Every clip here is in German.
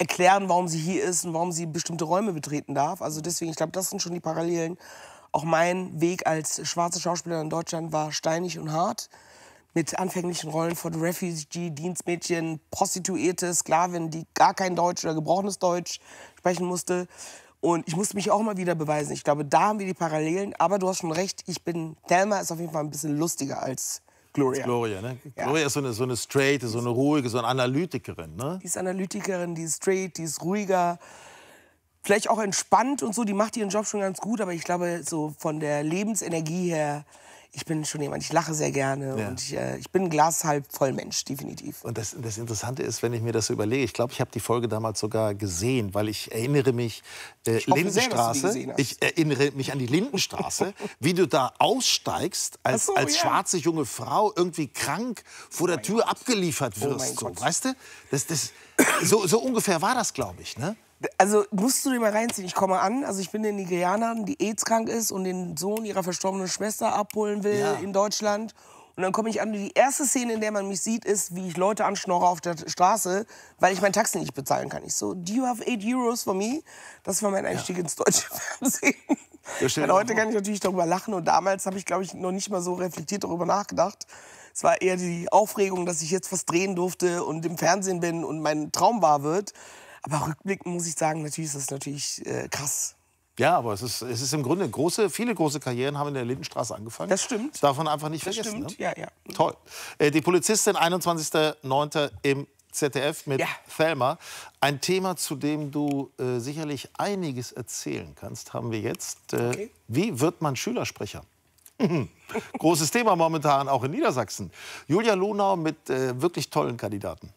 erklären, warum sie hier ist und warum sie bestimmte Räume betreten darf. Also deswegen, ich glaube, das sind schon die Parallelen. Auch mein Weg als schwarze Schauspielerin in Deutschland war steinig und hart. Mit anfänglichen Rollen von Refugee, Dienstmädchen, Prostituierte, Sklavin, die gar kein Deutsch oder gebrochenes Deutsch sprechen musste. Und ich musste mich auch immer wieder beweisen. Ich glaube, da haben wir die Parallelen. Aber du hast schon recht, Thelma ist auf jeden Fall ein bisschen lustiger als Gloria. Gloria, ne? Ja. Gloria ist so eine straight, so eine ruhige, so eine Analytikerin, ne? Die ist Analytikerin, die ist straight, die ist ruhiger. Vielleicht auch entspannt und so, die macht ihren Job schon ganz gut. Aber ich glaube, so von der Lebensenergie her, ich bin schon jemand, ich lache sehr gerne. Ja. Und ich bin ein Glas halb voll Mensch, definitiv. Und das Interessante ist, wenn ich mir das so überlege, ich glaube, ich habe die Folge damals sogar gesehen, weil ich erinnere mich, hoffe sehr, dass du die Lindenstraße, gesehen hast. ich erinnere mich an die Lindenstraße, wie du da aussteigst, als Ach so, ja. schwarze junge Frau, irgendwie krank, vor der Tür abgeliefert wirst. mein So, Gott. weißt du? So ungefähr war das, glaube ich, ne? Also musst du dir mal reinziehen. Ich komme an, also ich bin eine Nigerianerin, die AIDS-krank ist und den Sohn ihrer verstorbenen Schwester abholen will Ja. in Deutschland. Und dann komme ich an, die erste Szene, in der man mich sieht, ist, wie ich Leute anschnorre auf der Straße, weil ich mein Taxi nicht bezahlen kann. Ich so, do you have 8 Euros for me? Das war mein Einstieg ins deutsche Fernsehen. Und heute kann ich natürlich darüber lachen. Und damals habe ich, glaube ich, noch nicht mal so reflektiert darüber nachgedacht. Es war eher die Aufregung, dass ich jetzt was drehen durfte und im Fernsehen bin und mein Traum wahr wird. Aber rückblickend muss ich sagen, natürlich ist das natürlich krass. Ja, aber es ist im Grunde viele große Karrieren haben in der Lindenstraße angefangen. Das stimmt. Das darf man einfach nicht Das vergessen. stimmt, Ne? ja, ja. Toll. Die Polizistin, 21.09. im ZDF mit Ja. Thelma. Ein Thema, zu dem du sicherlich einiges erzählen kannst, haben wir jetzt. Okay. Wie wird man Schülersprecher? Großes Thema momentan, auch in Niedersachsen. Julia Lonau mit wirklich tollen Kandidaten.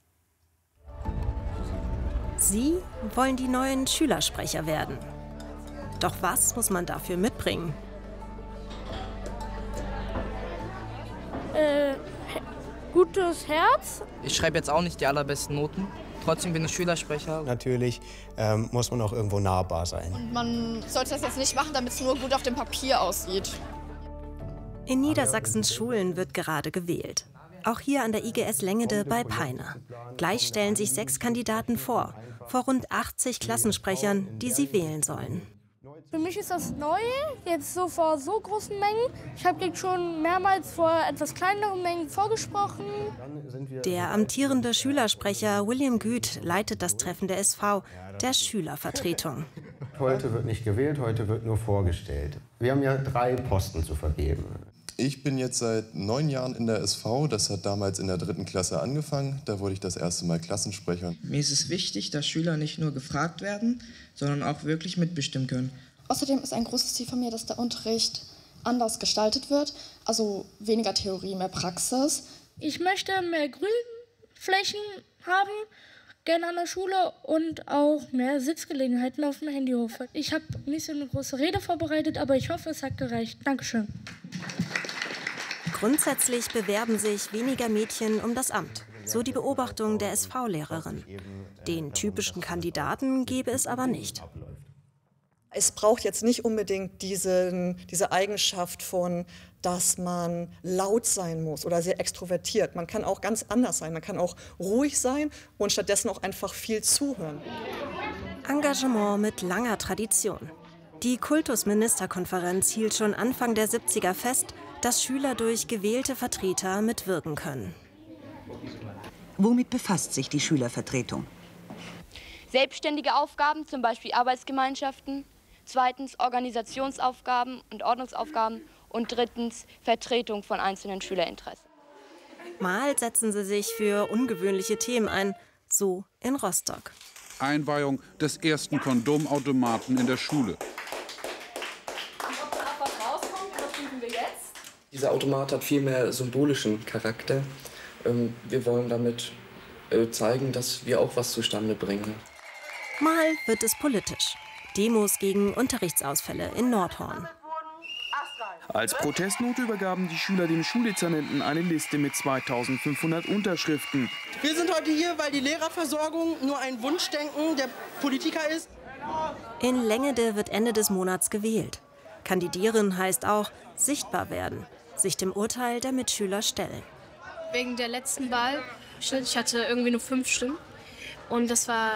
Sie wollen die neuen Schülersprecher werden. Doch was muss man dafür mitbringen? Gutes Herz. Ich schreibe jetzt auch nicht die allerbesten Noten. Trotzdem bin ich Schülersprecher. Natürlich muss man auch irgendwo nahbar sein. Und man sollte das jetzt nicht machen, damit es nur gut auf dem Papier aussieht. In Niedersachsens Schulen wird gerade gewählt. Auch hier an der IGS Längede bei Peine. Gleich stellen sich 6 Kandidaten vor rund 80 Klassensprechern, die sie wählen sollen. Für mich ist das neu, jetzt so vor so großen Mengen. Ich habe jetzt schon mehrmals vor etwas kleineren Mengen vorgesprochen. Der amtierende Schülersprecher William Güth leitet das Treffen der SV, der Schülervertretung. Heute wird nicht gewählt, heute wird nur vorgestellt. Wir haben ja 3 Posten zu vergeben. Ich bin jetzt seit 9 Jahren in der SV. Das hat damals in der 3. Klasse angefangen. Da wurde ich das erste Mal Klassensprecher. Mir ist es wichtig, dass Schüler nicht nur gefragt werden, sondern auch wirklich mitbestimmen können. Außerdem ist ein großes Ziel von mir, dass der Unterricht anders gestaltet wird. Also weniger Theorie, mehr Praxis. Ich möchte mehr Grünflächen haben, gerne an der Schule und auch mehr Sitzgelegenheiten auf dem Handyhof. Ich habe nicht so eine große Rede vorbereitet, aber ich hoffe, es hat gereicht. Dankeschön. Grundsätzlich bewerben sich weniger Mädchen um das Amt. So die Beobachtung der SV-Lehrerin. Den typischen Kandidaten gäbe es aber nicht. Es braucht jetzt nicht unbedingt diese Eigenschaft von, dass man laut sein muss oder sehr extrovertiert. Man kann auch ganz anders sein. Man kann auch ruhig sein und stattdessen auch einfach viel zuhören. Engagement mit langer Tradition. Die Kultusministerkonferenz hielt schon Anfang der 70er fest, dass Schüler durch gewählte Vertreter mitwirken können. Womit befasst sich die Schülervertretung? Selbstständige Aufgaben, zum Beispiel Arbeitsgemeinschaften. 2. Organisationsaufgaben und Ordnungsaufgaben. Und 3. Vertretung von einzelnen Schülerinteressen. Mal setzen sie sich für ungewöhnliche Themen ein, so in Rostock. Einweihung des ersten Kondomautomaten in der Schule. Dieser Automat hat viel mehr symbolischen Charakter. Wir wollen damit zeigen, dass wir auch was zustande bringen. Mal wird es politisch. Demos gegen Unterrichtsausfälle in Nordhorn. Als Protestnote übergaben die Schüler dem Schuldezernenten eine Liste mit 2500 Unterschriften. Wir sind heute hier, weil die Lehrerversorgung nur ein Wunschdenken der Politiker ist. In Längede wird Ende des Monats gewählt. Kandidieren heißt auch sichtbar werden, sich dem Urteil der Mitschüler stellen. Wegen der letzten Wahl, ich hatte irgendwie nur 5 Stimmen. Und das war